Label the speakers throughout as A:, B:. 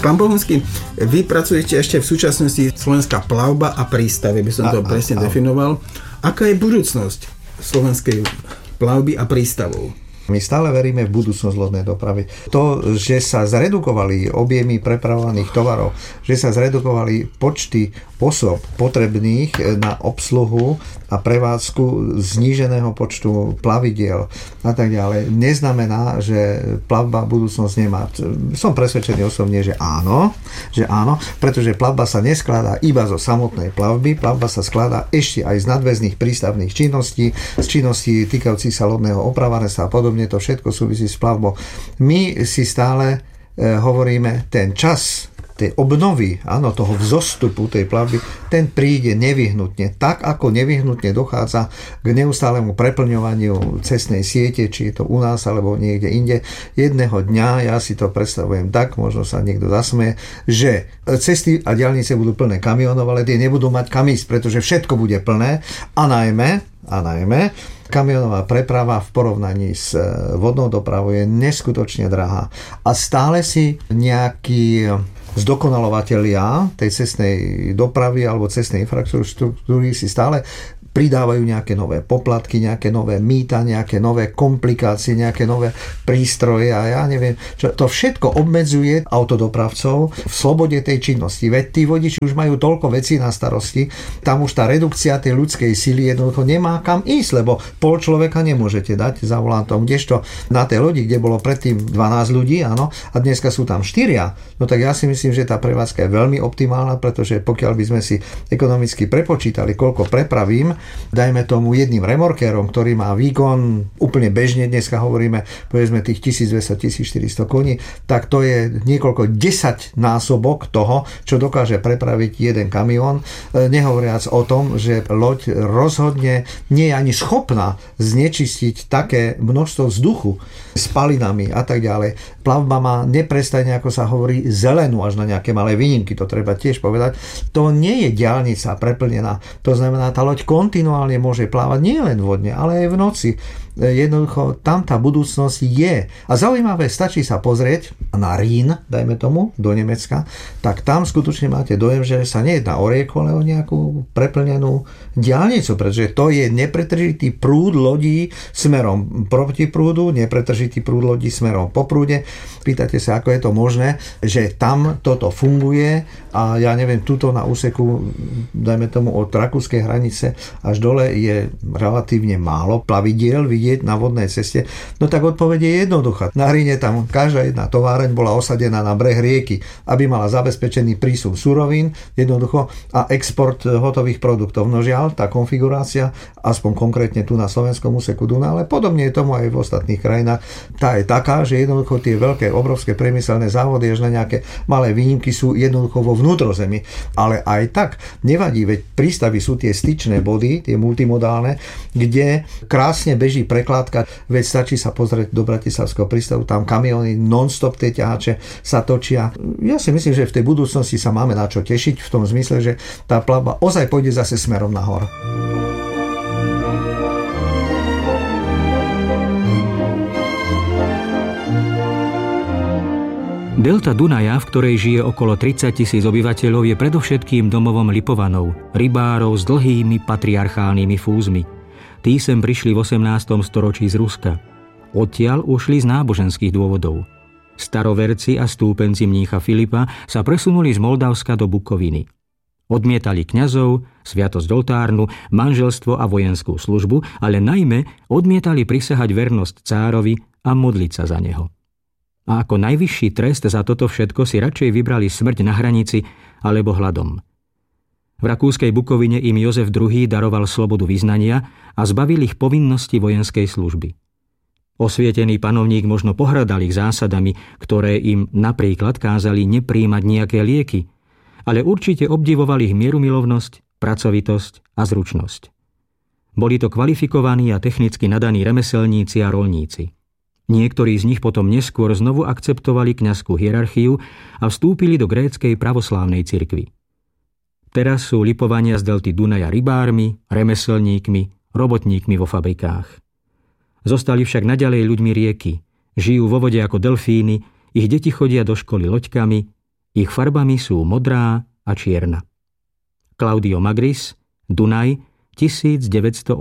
A: Pán Bohunský, vy pracujete ešte v súčasnosti Slovenská plavba a prístavy, by som to presne definoval. Aká je budúcnosť slovenskej plavby a prístavov?
B: My stále veríme v budúcnosť lodnej dopravy. To, že sa zredukovali objemy prepravovaných tovarov, že sa zredukovali počty osôb potrebných na obsluhu a prevádzku zníženého počtu plavidiel a tak ďalej, neznamená, že plavba budúcnosť nemá. Som presvedčený osobne, že áno, pretože plavba sa neskladá iba zo samotnej plavby, plavba sa skladá ešte aj z nadväzných prístavných činností, z činností týkajúcich sa lodného opravárenstva a podobne, to všetko súvisí s plavbou. My si stále hovoríme, ten čas tej obnovy, áno, toho vzostupu tej plavby, ten príde nevyhnutne. Tak, ako nevyhnutne dochádza k neustálemu preplňovaniu cestnej siete, či je to u nás, alebo niekde inde. Jedného dňa, ja si to predstavujem tak, možno sa niekto zasmeje, že cesty a diaľnice budú plné kamionov, ale tie nebudú mať kam ísť, pretože všetko bude plné a najmä kamionová preprava v porovnaní s vodnou dopravou je neskutočne drahá. A stále si nejakí zdokonalovatelia tej cestnej dopravy alebo cestnej infraštruktúry si stále pridávajú nejaké nové poplatky, nejaké nové mýta, nejaké nové komplikácie, nejaké nové prístroje a ja neviem, čo to všetko obmedzuje autodopravcov v slobode tej činnosti. Veď tí vodiči už majú toľko vecí na starosti, tam už tá redukcia tej ľudskej sily jednoducho nemá kam ísť, lebo pol človeka nemôžete dať za volantom, kdežto na tej lodi, kde bolo predtým 12 ľudí, áno, a dneska sú tam 4, no tak ja si myslím, že tá prevádzka je veľmi optimálna, pretože pokiaľ by sme si ekonomicky prepočítali, koľko prepravím, dajme tomu jedným remorkérom, ktorý má výkon úplne bežne, dneska hovoríme povedzme tých 1200-1400 koní, tak to je niekoľko 10 násobok toho, čo dokáže prepraviť jeden kamión, nehovoriac o tom, že loď rozhodne nie je ani schopná znečistiť také množstvo vzduchu s palinami a tak ďalej. Plavba má neprestajne, ako sa hovorí, zelenú až na nejaké malé výnimky, to treba tiež povedať. To nie je diaľnica preplnená, to znamená, tá loď kontinuálne môže plávať nie len vodne, ale aj v noci. Jednoducho, tam tá budúcnosť je. A zaujímavé, stačí sa pozrieť na Rín, dajme tomu, do Nemecka, tak tam skutočne máte dojem, že sa nejedná o rieku, ale o nejakú preplnenú diaľnicu, pretože to je nepretržitý prúd lodí smerom proti prúdu, nepretržitý prúd lodí smerom po prúde. Pýtate sa, ako je to možné, že tam toto funguje a ja neviem, tuto na úseku, dajme tomu od rakúskej hranice až dole je relatívne málo plavidiel vidieť na vodnej ceste. No tak odpoveď je jednoduchá. Na Ríne tam každá jedna továreň bola osadená na breh rieky, aby mala zabezpečený prísun surovín, jednoducho, a export hotových produktov. No žiaľ, tá konfigurácia, aspoň konkrétne tu na slovenskom úseku Duna, ale podobne je tomu aj v ostatných krajinách, tá je taká, že jednoducho tie veľké, obrovské priemyselné závody, až na nejaké malé výnimky sú jednoducho vo vnútrozemí. Ale aj tak nevadí, veď prístavy sú tie styčné body, tie multimodálne, kde krásne beží prekládka, veď stačí sa pozrieť do Bratislavského prístavu, tam kamióny non-stop tie ťahače sa točia. Ja si myslím, že v tej budúcnosti sa máme na čo tešiť v tom zmysle, že tá plavba ozaj pôjde zase smerom nahor.
C: Delta Dunaja, v ktorej žije okolo 30 000 obyvateľov, je predovšetkým domovom Lipovanov, rybárov s dlhými patriarchálnymi fúzmi. Tí sem prišli v 18. storočí z Ruska. Odtiaľ ušli z náboženských dôvodov. Staroverci a stúpenci mnícha Filipa sa presunuli z Moldavska do Bukoviny. Odmietali kňazov, sviatosť oltárnu, manželstvo a vojenskú službu, ale najmä odmietali prisahať vernosť cárovi a modliť sa za neho. A ako najvyšší trest za toto všetko si radšej vybrali smrť na hranici alebo hladom. V rakúskej Bukovine im Jozef II daroval slobodu vyznania a zbavil ich povinnosti vojenskej služby. Osvietený panovník možno pohŕdal ich zásadami, ktoré im napríklad kázali nepríjmať nejaké lieky, ale určite obdivoval ich mierumilovnosť, pracovitosť a zručnosť. Boli to kvalifikovaní a technicky nadaní remeselníci a roľníci. Niektorí z nich potom neskôr znovu akceptovali kňazskú hierarchiu a vstúpili do gréckej pravoslávnej cirkvi. Teraz sú Lipovania z delty Dunaja rybármi, remeselníkmi, robotníkmi vo fabrikách. Zostali však naďalej ľuďmi rieky. Žijú vo vode ako delfíny, ich deti chodia do školy loďkami, Ich farbami sú modrá a čierna. Claudio Magris, Dunaj, 1986.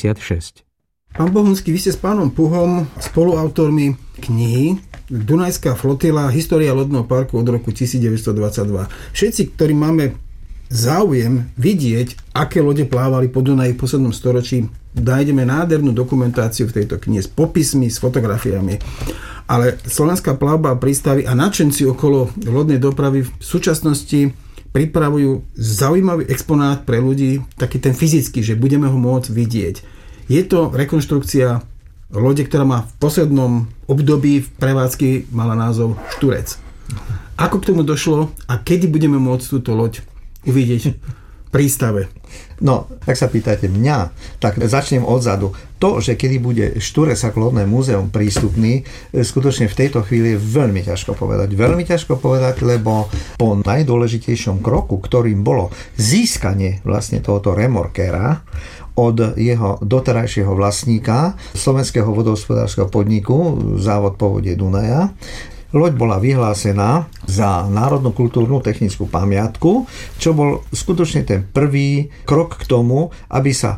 A: Pán Bohunský, vy ste s pánom Puhom spoluautormi knihy Dunajská flotila, história lodného parku od roku 1922. Všetci, ktorí máme záujem vidieť, aké lode plávali po Dunaji v poslednom storočí, nájdeme nádhernú dokumentáciu v tejto knihe s popismi, s fotografiami. Ale slovenská plavba a prístavy a nadšenci okolo lodnej dopravy v súčasnosti pripravujú zaujímavý exponát pre ľudí, taký ten fyzický, že budeme ho môcť vidieť. Je to rekonštrukcia lode, ktorá má v poslednom období v prevádzky mala názov Šturec. Ako k tomu došlo a kedy budeme môcť túto loď uvidieť v prístave?
B: No, ak sa pýtate mňa, tak začnem odzadu. To, že kedy bude Šturec ako lodné múzeum prístupný, skutočne v tejto chvíli je veľmi ťažko povedať. Veľmi ťažko povedať, lebo po najdôležitejšom kroku, ktorým bolo získanie vlastne tohoto remorkera od jeho doterajšieho vlastníka, Slovenského vodohospodárskeho podniku, Závod povodie Dunaja, loď bola vyhlásená za národnú kultúrnu technickú pamiatku, čo bol skutočne ten prvý krok k tomu, aby sa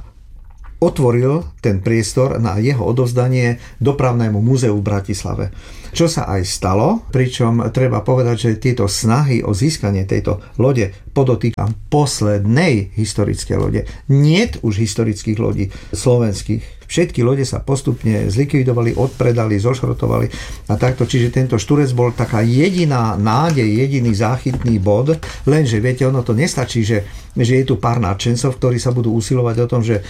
B: otvoril ten priestor na jeho odovzdanie Dopravnému múzeu v Bratislave. Čo sa aj stalo, pričom treba povedať, že tieto snahy o získanie tejto lode, podotýkam poslednej historickej lode, niet už historických lodí slovenských. Všetky lode sa postupne zlikvidovali, odpredali, zošrotovali a takto. Čiže tento Šturec bol taká jediná nádej, jediný záchytný bod, lenže viete, ono to nestačí, že je tu pár nadšencov, ktorí sa budú usilovať o tom, že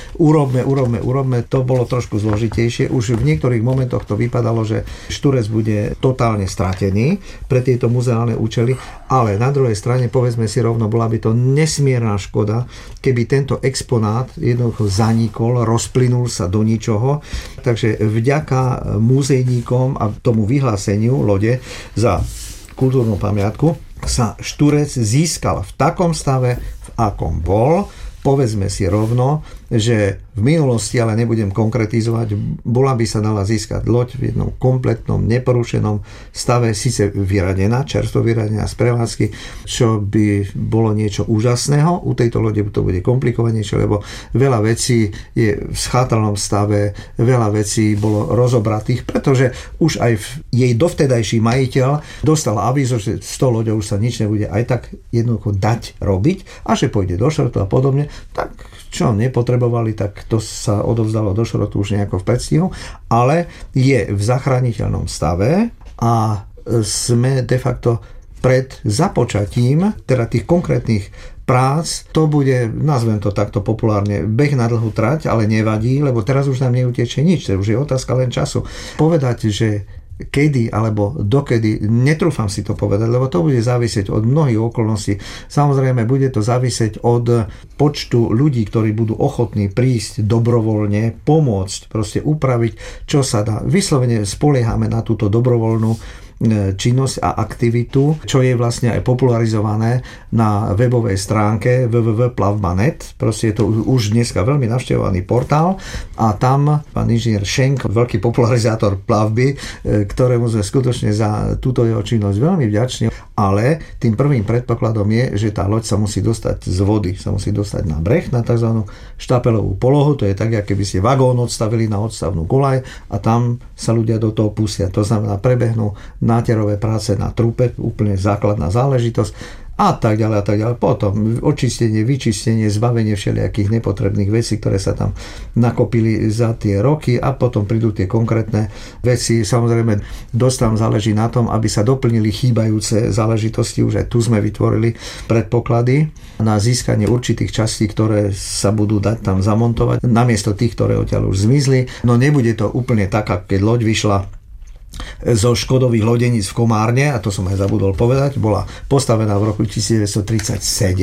B: urobme, to bolo trošku zložitejšie. Už v niektorých momentoch to vypadalo, že Šturec bude totálne stratený pre tieto muzeálne účely, ale na druhej strane, povedzme si rovno, bola by to nesmierna škoda, keby tento exponát jednoducho zanikol, rozplynul sa do ničoho. Takže vďaka múzejníkom a tomu vyhláseniu lode za kultúrnu pamiatku sa Šturec získal v takom stave, v akom bol. Povedzme si rovno, že v minulosti, ale nebudem konkretizovať, bola by sa dala získať loď v jednom kompletnom, neporušenom stave, síce vyradená, čerstvo vyradená z prevádzky, čo by bolo niečo úžasného. U tejto lode to bude komplikovanejšie, lebo veľa vecí je v schátralnom stave, veľa vecí bolo rozobratých, pretože už aj jej dovtedajší majiteľ dostal avízo, že s tou loďou už sa nič nebude aj tak jednoducho dať robiť a že pôjde do šrotu a podobne, tak čo nepotrebovali, tak to sa odovzdalo do šrotu už nejako v predstihu, ale je v zachrániteľnom stave a sme de facto pred započatím teda tých konkrétnych prác. To bude, nazvem to takto populárne, beh na dlhú trať, ale nevadí, lebo teraz už nám neutečie nič, to už je otázka len času. Povedať, že kedy alebo dokedy, netrúfam si to povedať, lebo to bude závisieť od mnohých okolností. Samozrejme, bude to závisieť od počtu ľudí, ktorí budú ochotní prísť dobrovoľne, pomôcť, proste upraviť, čo sa dá. Vyslovene spoliehame na túto dobrovoľnú činnosť a aktivitu, čo je vlastne aj popularizované na webovej stránke www.plavba.net. Proste je to už dneska veľmi navštevovaný portál a tam pán inžinier Schenk, veľký popularizátor plavby, ktorému sme skutočne za túto jeho činnosť veľmi vďační, ale tým prvým predpokladom je, že tá loď sa musí dostať z vody, sa musí dostať na breh, na tzv. Štapelovú polohu, to je tak, ako keby ste vagón odstavili na odstavnú koľaj a tam sa ľudia do toho pustia. To znamená, prebehnú náterové práce na trupe, úplne základná záležitosť a tak ďalej. Potom očistenie, vyčistenie, zbavenie všelijakých nepotrebných vecí, ktoré sa tam nakopili za tie roky a potom prídu tie konkrétne veci. Samozrejme, dosť tam záleží na tom, aby sa doplnili chýbajúce záležitosti. Už aj tu sme vytvorili predpoklady na získanie určitých častí, ktoré sa budú dať tam zamontovať, namiesto tých, ktoré odtiaľ už zmizli. No nebude to úplne tak, ako keď loď vyšla zo Škodových lodeníc v Komárne, a to som aj zabudol povedať, bola postavená v roku 1937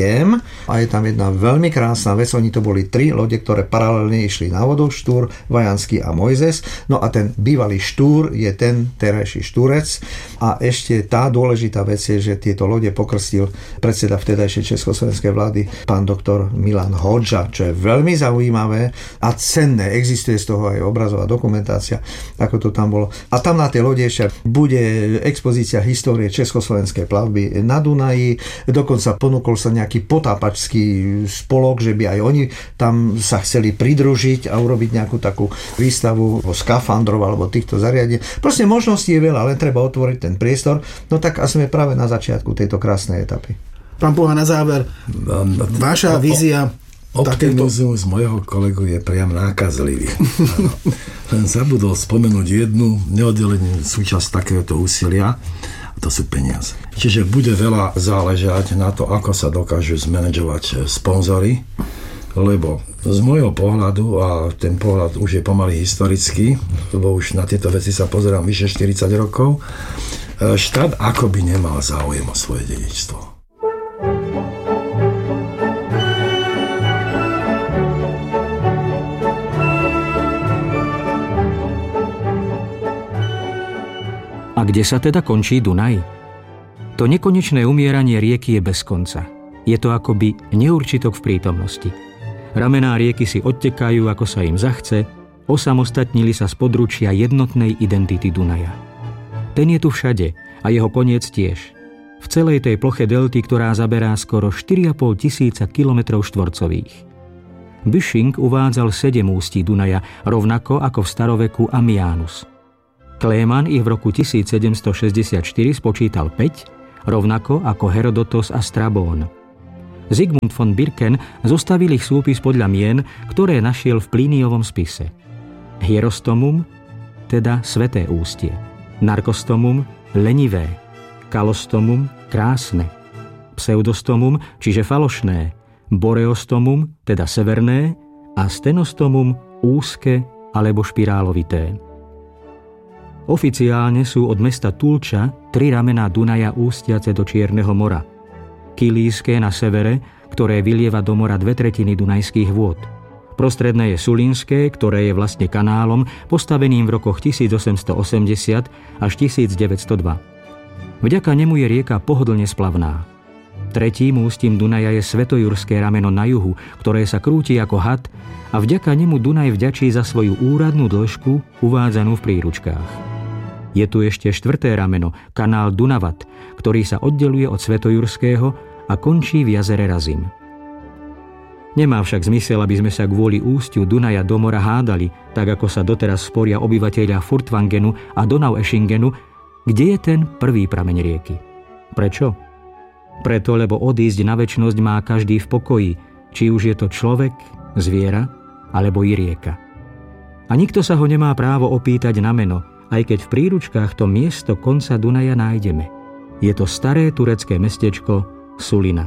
B: a je tam jedna veľmi krásna vec. Oni to boli 3 lode, ktoré paralelne išli na vodu, Štúr, Vajanský a Mojzes. No a ten bývalý Štúr je ten terajší Šturec a ešte tá dôležitá vec je, že tieto lode pokrstil predseda vtedajšej československej vlády pán doktor Milan Hodža, čo je veľmi zaujímavé a cenné. Existuje z toho aj obrazová dokumentácia, ako to tam bolo. A tam na tej tej lode bude expozícia histórie československej plavby na Dunaji, dokonca ponúkol sa nejaký potápačský spolok, že by aj oni tam sa chceli pridružiť a urobiť nejakú takú výstavu o skafandrov alebo týchto zariadení. Proste možností je veľa, len treba otvoriť ten priestor. No tak a sme práve na začiatku tejto krásnej etapy.
A: Pán Poha, na záver, vaša vízia...
D: Optimizmus môjho kolegu je priam nákazlivý. Len zabudol spomenúť jednu neoddelenú súčasť takéhoto úsilia, a to sú peniaze. Čiže bude veľa záležať na to, ako sa dokážu zmanažovať sponzory, lebo z môjho pohľadu, a ten pohľad už je pomaly historický, lebo už na tieto veci sa pozerám vyše 40 rokov, štát akoby nemal záujem o svoje dedičstvo.
C: A kde sa teda končí Dunaj? To nekonečné umieranie rieky je bez konca. Je to akoby neurčitok v prítomnosti. Ramená rieky si odtekajú, ako sa im zachce, osamostatnili sa z područia jednotnej identity Dunaja. Ten je tu všade a jeho koniec tiež. V celej tej ploche delty, ktorá zaberá skoro 4,5 tisíca kilometrov štvorcových. Büsching uvádzal 7 ústí Dunaja, rovnako ako v staroveku Ammianus. Kléman ich v roku 1764 spočítal 5, rovnako ako Herodotos a Strabón. Zygmunt von Birken zostavil ich súpis podľa mien, ktoré našiel v Plíniovom spise. Hierostomum, teda sveté ústie. Narkostomum, lenivé. Kalostomum, krásne. Pseudostomum, čiže falošné. Boreostomum, teda severné. A stenostomum, úzke alebo špirálovité. Oficiálne sú od mesta Tulča 3 ramená Dunaja ústiace do Čierneho mora. Kilíske na severe, ktoré vylieva do mora 2/3 dunajských vôd. Prostredné je Sulínske, ktoré je vlastne kanálom, postaveným v rokoch 1880 až 1902. Vďaka nemu je rieka pohodlne splavná. Tretím ústím Dunaja je Svetojurské rameno na juhu, ktoré sa krúti ako had a vďaka nemu Dunaj vďačí za svoju úradnú dĺžku uvádzanú v príručkách. Je tu ešte 4. rameno, kanál Dunavat, ktorý sa oddeluje od Svetojurského a končí v jazere Razim. Nemá však zmysel, aby sme sa kvôli ústiu Dunaja do mora hádali, tak ako sa doteraz sporia obyvatelia Furtvangenu a Donaueschingenu, kde je ten prvý prameň rieky. Prečo? Preto, lebo odísť na večnosť má každý v pokoji, či už je to človek, zviera alebo i rieka. A nikto sa ho nemá právo opýtať na meno, aj keď v príručkách to miesto konca Dunaja nájdeme. Je to staré turecké mestečko Sulina.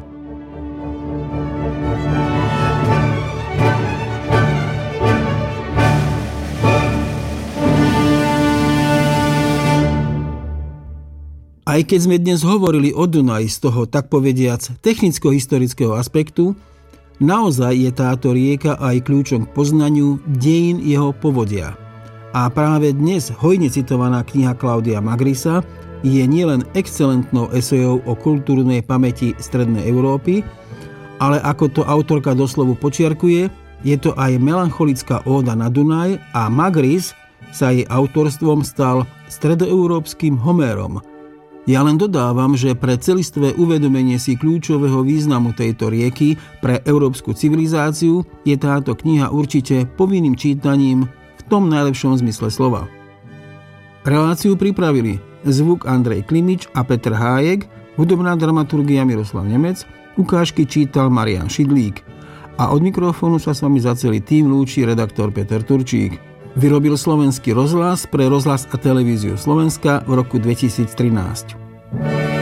A: Aj keď sme dnes hovorili o Dunaji z toho, tak povediac, technicko-historického aspektu, naozaj je táto rieka aj kľúčom k poznaniu dejín jeho povodia. A práve dnes hojne citovaná kniha Claudia Magrisa je nielen excelentnou esejou o kultúrnej pamäti Strednej Európy, ale ako to autorka doslovu počiarkuje, je to aj melancholická óda na Dunaj a Magris sa jej autorstvom stal stredoeurópskym Homérom. Ja len dodávam, že pre celistvé uvedomenie si kľúčového významu tejto rieky pre európsku civilizáciu je táto kniha určite povinným čítaním v tom najlepšom zmysle slova. Reláciu pripravili zvuk Andrej Klimič a Petr Hájek, hudobná dramaturgia Miroslav Nemec, ukážky čítal Marián Šidlík a od mikrofónu sa s vami za celý tým lúči redaktor Peter Turčík. Vyrobil Slovenský rozhlas pre Rozhlas a televíziu Slovenska v roku 2013.